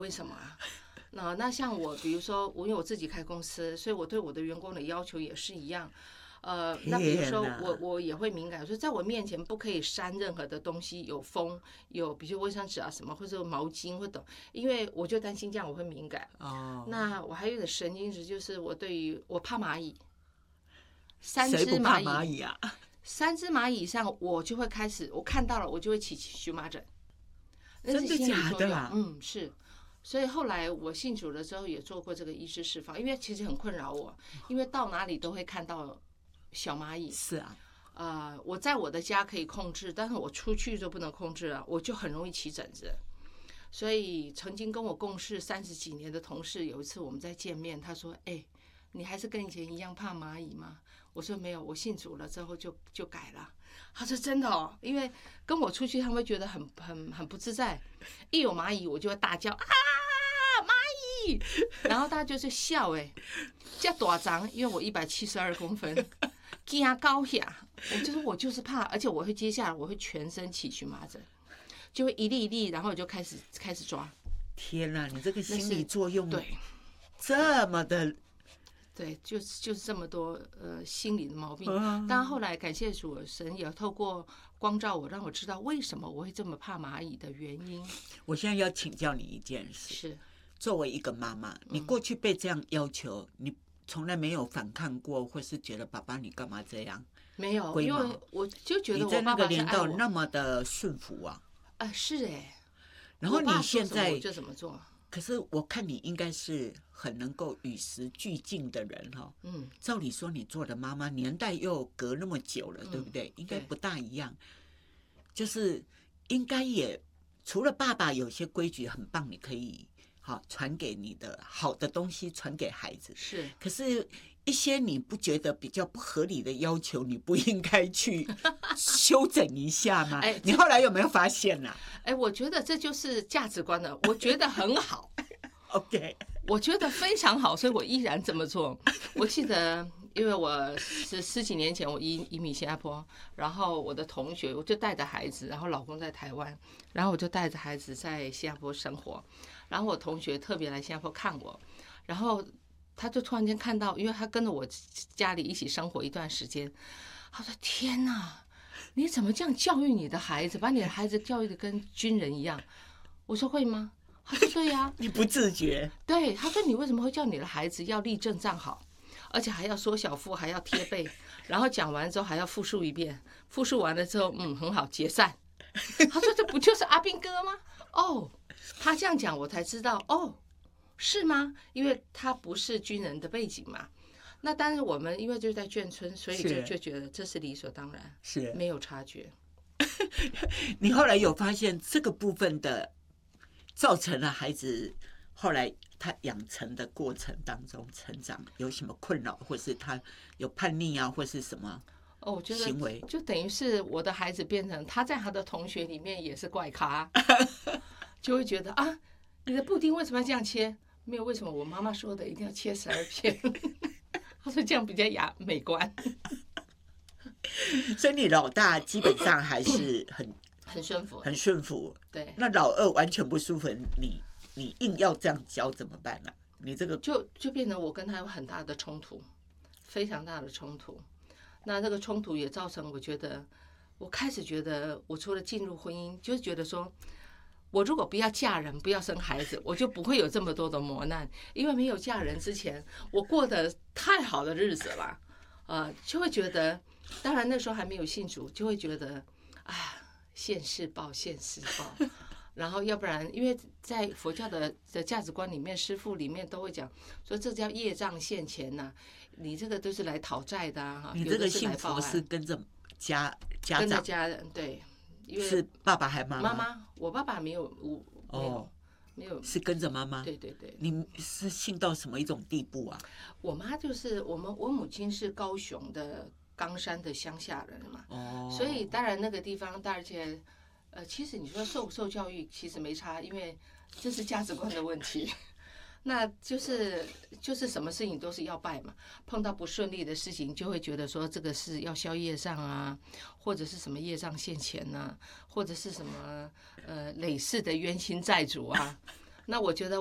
为什么啊？那像我，比如说，因为我自己开公司，所以我对我的员工的要求也是一样。那比如说我也会敏感，说在我面前不可以扇任何的东西，有风，有比如卫生纸啊什么，或者毛巾或等，因为我就担心这样我会敏感。那我还有点神经质，就是我怕蚂蚁，3只蚂蚁啊，3只蚂蚁以上我就会开始，我看到了我就会起荨麻疹，那是心理作用。是。所以后来我信主了之后也做过这个医治释放，因为其实很困扰我，因为到哪里都会看到小蚂蚁。 是啊， 我在我的家可以控制，但是我出去就不能控制了，我就很容易起疹子。所以曾经跟我共事30几年的同事，有一次我们在见面，他说：“你还是跟以前一样怕蚂蚁吗？”我说：“没有，我信主了之后就改了。”他说：“真的哦，因为跟我出去，他们会觉得很不自在，一有蚂蚁我就会大叫啊蚂蚁，然后大家就是笑这大张，因为我172公分，惊高下，我就是怕，而且我会接下来我会全身起荨麻疹，就会一粒一粒，然后就开始抓。 天哪，你这个心理作用对这么的。 对，就是这么多心理的毛病。但后来感谢主，神也透过光照我，让我知道为什么我会这么怕蚂蚁的原因。 我现在要请教你一件事， 是作为一个妈妈，你过去被这样要求，你从来没有反抗过，或是觉得爸爸你干嘛这样？ 没有，因为我就觉得我爸爸是爱我。 你在那个年代那么的顺服啊！ 是然后你现在我就怎么做？ 可是我看你应该是很能够与时俱进的人哈。照理说你做的妈妈年代又隔那么久了，对不对？应该不大一样。就是应该也除了爸爸有些规矩很棒，你可以传给你的好的东西传给孩子。 是。 可是一些你不觉得比较不合理的要求，你不应该去修整一下吗？你后来有没有发现啊？ 我觉得这就是价值观了，我觉得很好。 OK， 我觉得非常好，所以我依然这么做。我记得，因为我是10几年前我移民新加坡，然后我的同学我就带着孩子，然后老公在台湾，然后我就带着孩子在新加坡生活，然后我同学特别来新加坡看我，然后他就突然间看到，因为他跟着我家里一起生活一段时间，他说：“天哪，你怎么这样教育你的孩子，把你的孩子教育的跟军人一样？”我说：“会吗？”他说：“对呀。” 你不自觉。 对，他说：“你为什么会叫你的孩子要立正站好，而且还要缩小腹，还要贴背，然后讲完之后还要复述一遍，复述完了之后，很好，解散。”他说：“这不就是阿兵哥吗？”他这样讲我才知道，是吗？因为他不是军人的背景嘛。那但是我们因为就是在眷村，所以就觉得这是理所当然， 是没有察觉。 你后来有发现这个部分的造成了孩子后来他养成的过程当中成长有什么困扰，或是他有叛逆啊，或是什么我觉得行为？ 就等于是我的孩子变成他在他的同学里面也是怪咖，就会觉得啊，你的布丁为什么要这样切？没有为什么我妈妈说的一定要切12片，他说这样比较美观。 所以你老大基本上还是很顺服， 对。 那老二完全不舒服，你硬要这样教怎么办呢？你这个就变成我跟他有很大的冲突，非常大的冲突。那这个冲突也造成我开始觉得，我除了进入婚姻，就是觉得说，我如果不要嫁人，不要生孩子，我就不会有这么多的磨难。因为没有嫁人之前，我过得太好的日子了，就会觉得，当然那时候还没有信主，就会觉得，现世报，现世报。然后要不然，因为在佛教的价值观里面，师父里面都会讲说，这叫业障现前呐，你这个都是来讨债的你这个信佛是跟着家长， 跟着家人，对，因为是爸爸还妈妈？ 妈妈，我爸爸没有，没有， 是跟着妈妈。 对对对。 你是信到什么一种地步啊？ 我妈就是我母亲是高雄的冈山的乡下人嘛，所以当然那个地方，而且其实你说受不受教育其实没差，因为这是价值观的问题。那就是什么事情都是要拜嘛，碰到不顺利的事情就会觉得说这个是要消业障啊，或者是什么业障现前啊，或者是什么累世的冤亲债主啊。 那我觉得